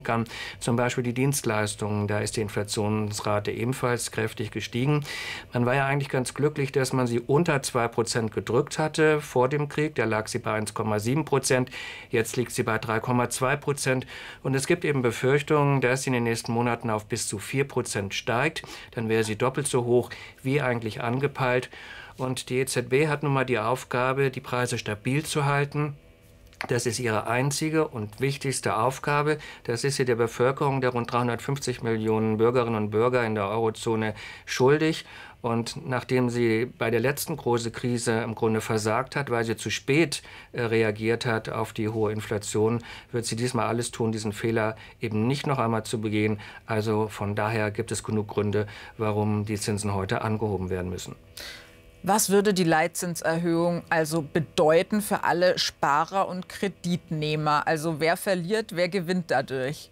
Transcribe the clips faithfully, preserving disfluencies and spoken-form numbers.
kann. Zum Beispiel die Dienstleistungen, da ist die Inflationsrate ebenfalls kräftig gestiegen. Man war ja eigentlich ganz glücklich, dass man sie unter zwei Prozent gedrückt hatte vor dem Krieg. Da lag sie bei eins Komma sieben Prozent, jetzt liegt sie bei drei Komma zwei Prozent. Und es gibt eben Befürchtungen, dass sie in den nächsten Monaten auf bis zu vier Prozent steigt. Dann wäre sie doppelt so hoch wie eigentlich angepeilt. Und die E Z B hat nun mal die Aufgabe, die Preise stabil zu halten. Das ist ihre einzige und wichtigste Aufgabe. Das ist sie der Bevölkerung der rund dreihundertfünfzig Millionen Bürgerinnen und Bürger in der Eurozone schuldig. Und nachdem sie bei der letzten großen Krise im Grunde versagt hat, weil sie zu spät äh, reagiert hat auf die hohe Inflation, wird sie diesmal alles tun, diesen Fehler eben nicht noch einmal zu begehen. Also von daher gibt es genug Gründe, warum die Zinsen heute angehoben werden müssen. Was würde die Leitzinserhöhung also bedeuten für alle Sparer und Kreditnehmer? Also wer verliert, wer gewinnt dadurch?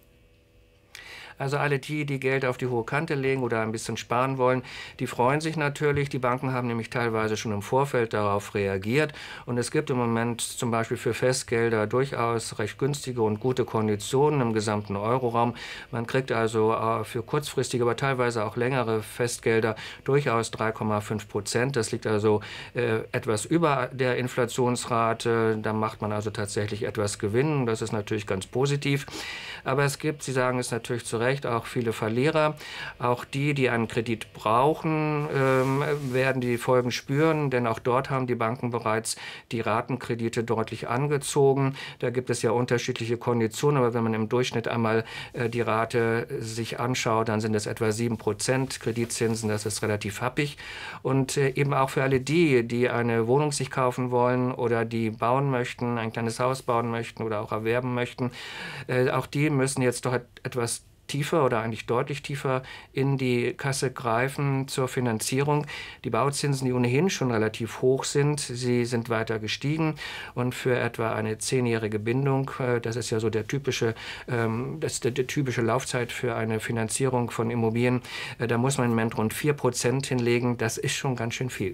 Also alle die, die Geld auf die hohe Kante legen oder ein bisschen sparen wollen, die freuen sich natürlich. Die Banken haben nämlich teilweise schon im Vorfeld darauf reagiert. Und es gibt im Moment zum Beispiel für Festgelder durchaus recht günstige und gute Konditionen im gesamten Euroraum. Man kriegt also für kurzfristige, aber teilweise auch längere Festgelder durchaus drei Komma fünf Prozent. Das liegt also äh, etwas über der Inflationsrate. Da macht man also tatsächlich etwas Gewinn. Das ist natürlich ganz positiv. Aber es gibt, Sie sagen es natürlich zu Recht, auch viele Verlierer. Auch die, die einen Kredit brauchen, ähm, werden die Folgen spüren, denn auch dort haben die Banken bereits die Ratenkredite deutlich angezogen. Da gibt es ja unterschiedliche Konditionen, aber wenn man im Durchschnitt einmal äh, die Rate sich anschaut, dann sind es etwa sieben Prozent Kreditzinsen, das ist relativ happig. Und äh, eben auch für alle die, die eine Wohnung sich kaufen wollen oder die bauen möchten, ein kleines Haus bauen möchten oder auch erwerben möchten, äh, auch die müssen jetzt doch etwas tiefer oder eigentlich deutlich tiefer in die Kasse greifen zur Finanzierung. Die Bauzinsen, die ohnehin schon relativ hoch sind, sie sind weiter gestiegen. Und für etwa eine zehnjährige Bindung, das ist ja so der typische, das ist die, die typische Laufzeit für eine Finanzierung von Immobilien, da muss man im Moment rund vier Prozent hinlegen. Das ist schon ganz schön viel.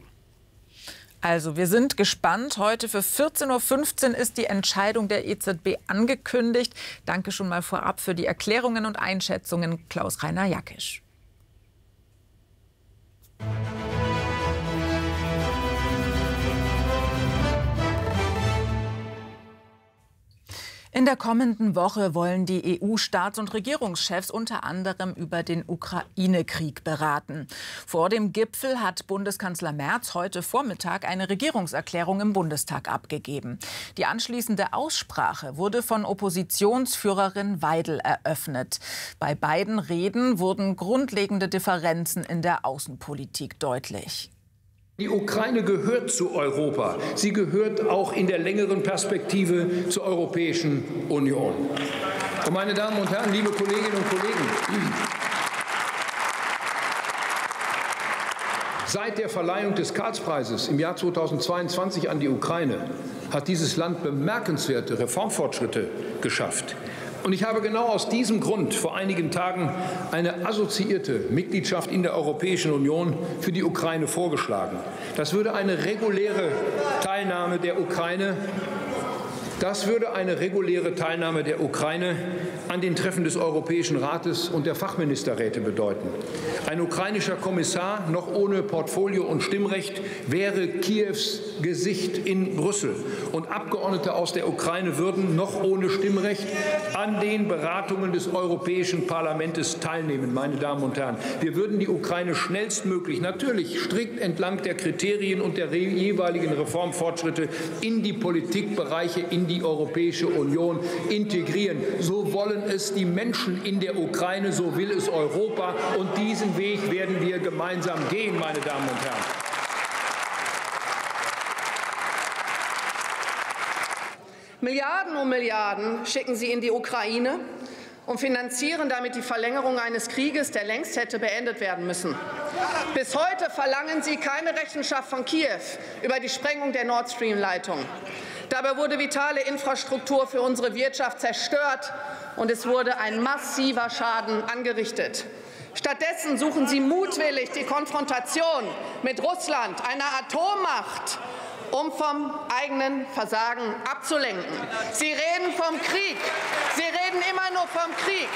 Also, wir sind gespannt. Heute für vierzehn Uhr fünfzehn ist die Entscheidung der E Z B angekündigt. Danke schon mal vorab für die Erklärungen und Einschätzungen, Klaus-Rainer Jackisch. In der kommenden Woche wollen die E U-Staats- und Regierungschefs unter anderem über den Ukraine-Krieg beraten. Vor dem Gipfel hat Bundeskanzler Merz heute Vormittag eine Regierungserklärung im Bundestag abgegeben. Die anschließende Aussprache wurde von Oppositionsführerin Weidel eröffnet. Bei beiden Reden wurden grundlegende Differenzen in der Außenpolitik deutlich. Die Ukraine gehört zu Europa. Sie gehört auch in der längeren Perspektive zur Europäischen Union. Und meine Damen und Herren, liebe Kolleginnen und Kollegen, seit der Verleihung des Karlspreises im Jahr zweitausendzweiundzwanzig an die Ukraine hat dieses Land bemerkenswerte Reformfortschritte geschafft. Und ich habe genau aus diesem Grund vor einigen Tagen eine assoziierte Mitgliedschaft in der Europäischen Union für die Ukraine vorgeschlagen. Das würde eine reguläre Teilnahme der Ukraine Das würde eine reguläre Teilnahme der Ukraine an den Treffen des Europäischen Rates und der Fachministerräte bedeuten. Ein ukrainischer Kommissar, noch ohne Portfolio und Stimmrecht, wäre Kiews Gesicht in Brüssel. Und Abgeordnete aus der Ukraine würden, noch ohne Stimmrecht, an den Beratungen des Europäischen Parlaments teilnehmen. Meine Damen und Herren, wir würden die Ukraine schnellstmöglich, natürlich strikt entlang der Kriterien und der jeweiligen Reformfortschritte, in die Politikbereiche, in die Europäische Union integrieren. So wollen es die Menschen in der Ukraine, so will es Europa. Und diesen Weg werden wir gemeinsam gehen, meine Damen und Herren. Milliarden um Milliarden schicken Sie in die Ukraine und finanzieren damit die Verlängerung eines Krieges, der längst hätte beendet werden müssen. Bis heute verlangen Sie keine Rechenschaft von Kiew über die Sprengung der Nord Stream-Leitung. Dabei wurde vitale Infrastruktur für unsere Wirtschaft zerstört, und es wurde ein massiver Schaden angerichtet. Stattdessen suchen Sie mutwillig die Konfrontation mit Russland, einer Atommacht, um vom eigenen Versagen abzulenken. Sie reden vom Krieg. Sie reden immer nur vom Krieg.